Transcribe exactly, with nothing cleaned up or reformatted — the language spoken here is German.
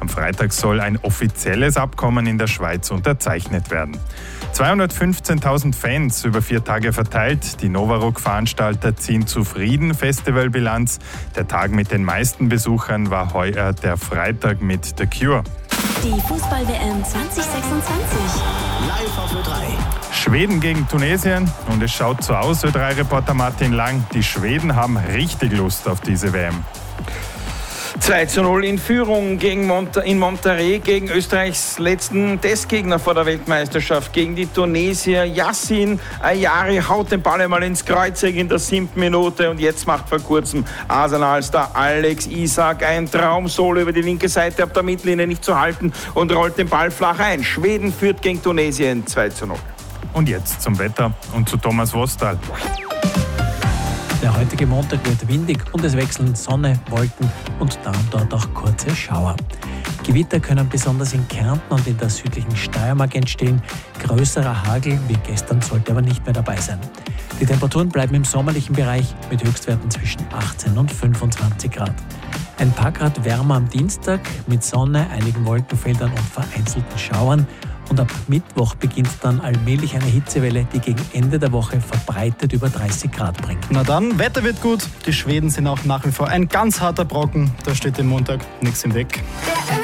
Am Freitag soll ein offizielles Abkommen in der Schweiz unterzeichnet werden. zweihundertfünfzehntausend Fans über vier Tage verteilt. Die Novarock-Veranstalter ziehen zufrieden Festivalbilanz. Der Tag mit den meisten Besuchern war heuer der Freitag mit The Cure. Die Fußball-W M zwanzig sechsundzwanzig. Live auf Ö drei. Schweden gegen Tunesien und es schaut so aus, Ö drei Reporter Martin Lang. Die Schweden haben richtig Lust auf diese W M. zwei zu null in Führung gegen Monta- in Monterrey gegen Österreichs letzten Testgegner vor der Weltmeisterschaft, gegen die Tunesier. Yassin Ayari haut den Ball einmal ins Kreuzeck in der siebten Minute und jetzt macht vor kurzem Arsenal-Star Alex Isak ein Traum-Solo über die linke Seite ab der Mittellinie nicht zu halten und rollt den Ball flach ein. Schweden führt gegen Tunesien zwei zu null. Und jetzt zum Wetter und zu Thomas Wostal. Der heutige Montag wird windig und es wechseln Sonne, Wolken und da und dort auch kurze Schauer. Gewitter können besonders in Kärnten und in der südlichen Steiermark entstehen. Größerer Hagel wie gestern sollte aber nicht mehr dabei sein. Die Temperaturen bleiben im sommerlichen Bereich mit Höchstwerten zwischen achtzehn und fünfundzwanzig Grad. Ein paar Grad wärmer am Dienstag mit Sonne, einigen Wolkenfeldern und vereinzelten Schauern. Und ab Mittwoch beginnt dann allmählich eine Hitzewelle, die gegen Ende der Woche verbreitet über dreißig Grad bringt. Na dann, Wetter wird gut. Die Schweden sind auch nach wie vor ein ganz harter Brocken. Da steht dem Montag nichts im Weg. Der